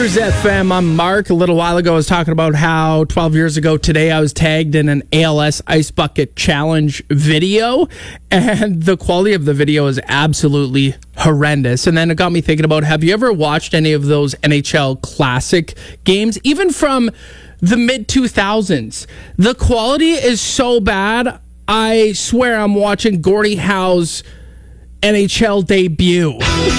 Cruise FM. I'm Mark. A little while ago, I was talking about how 12 years ago today I was tagged in an ALS Ice Bucket Challenge video, and the quality of the video is absolutely horrendous. And then it got me thinking about, have you ever watched any of those NHL Classic games, even from the mid-2000s? The quality is so bad, I swear I'm watching Gordie Howe's NHL debut.